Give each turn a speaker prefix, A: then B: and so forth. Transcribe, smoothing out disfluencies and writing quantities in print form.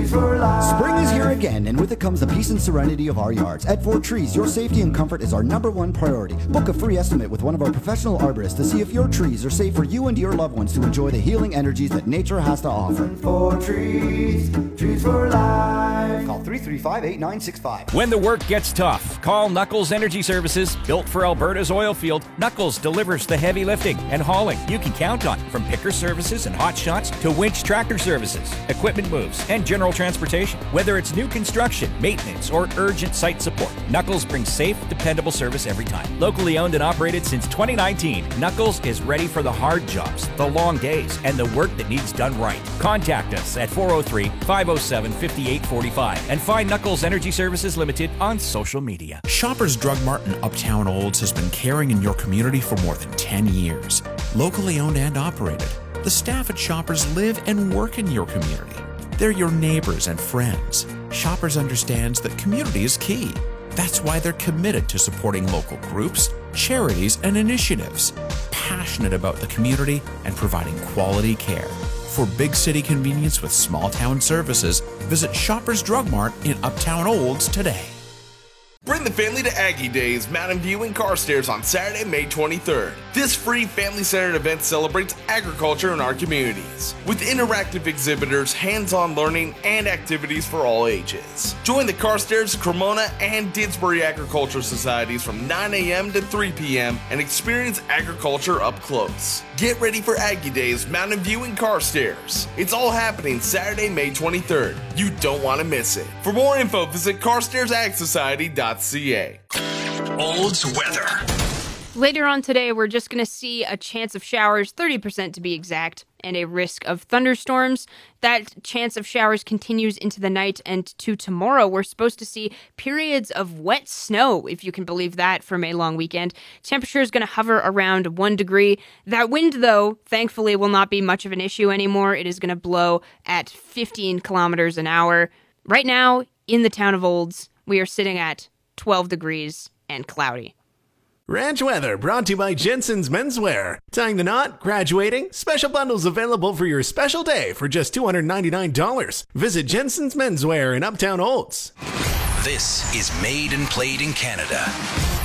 A: Trees for life.
B: Spring is here again, and with it comes the peace and serenity of our yards. At 4 Trees, your safety and comfort is our #1 priority. Book a free estimate with one of our professional arborists to see if your trees are safe for you and your loved ones to enjoy the healing energies that nature has to offer.
A: 4 Trees, Trees for life.
B: Call 335-8965.
C: When the work gets tough, call Knuckles Energy Services. Built for Alberta's oil field, Knuckles delivers the heavy lifting and hauling you can count on, from picker services and hot shots to winch tractor services, equipment moves, and general transportation. Whether it's new construction, maintenance, or urgent site support, Knuckles brings safe, dependable service every time. Locally owned and operated since 2019, Knuckles is ready for the hard jobs, the long days, and the work that needs done right. Contact us at 403-507-5845 and find Knuckles Energy Services Limited on social media.
D: Shoppers Drug Mart in Uptown Olds has been caring in your community for more than 10 years. Locally owned and operated, the staff at Shoppers live and work in your community. They're your neighbors and friends. Shoppers understands that community is key. That's why they're committed to supporting local groups, charities, and initiatives, passionate about the community and providing quality care. For big city convenience with small town services, visit Shoppers Drug Mart in Uptown Olds today.
E: Bring the family to Aggie Days, Mountain View and Carstairs on Saturday, May 23rd. This free family-centered event celebrates agriculture in our communities, with interactive exhibitors, hands-on learning, and activities for all ages. Join the Carstairs, Cremona, and Didsbury Agriculture Societies from 9 a.m. to 3 p.m. and experience agriculture up close. Get ready for Aggie Days, Mountain View and Carstairs. It's all happening Saturday, May 23rd. You don't want to miss it. For more info, visit carstairsagsociety.ca.
F: Olds weather.
G: Later on today, we're just going to see a chance of showers, 30% to be exact, and a risk of thunderstorms. That chance of showers continues into the night, and to tomorrow, we're supposed to see periods of wet snow, if you can believe that, for May long weekend. Temperature is going to hover around 1 degree. That wind, though, thankfully will not be much of an issue anymore. It is going to blow at 15 kilometers an hour. Right now, in the town of Olds, we are sitting at 12 degrees and cloudy.
H: Ranch weather brought to you by Jensen's Menswear. Tying the knot, graduating, special bundles available for your special day for just $299. Visit Jensen's Menswear in Uptown Olds.
F: This is Made and Played in Canada.